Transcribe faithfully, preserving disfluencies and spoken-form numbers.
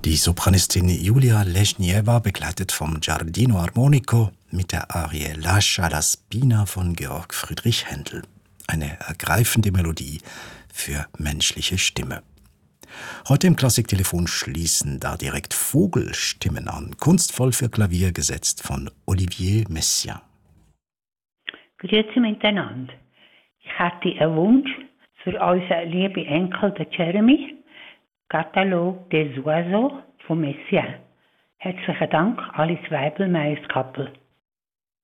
Die Sopranistin Julia Leschnieva, begleitet vom Giardino Armonico, mit der Arie Lascia la Spina von Georg Friedrich Händel. Eine ergreifende Melodie für menschliche Stimme. Heute im Klassiktelefon schließen da direkt Vogelstimmen an, kunstvoll für Klavier gesetzt von Olivier Messiaen. Grüezi miteinander. Ich hätte einen Wunsch für unseren lieben Enkel, den Jeremy. Catalogue des Oiseaux von Messiaen. Herzlichen Dank, Alice Weibel, Meyers Kappel.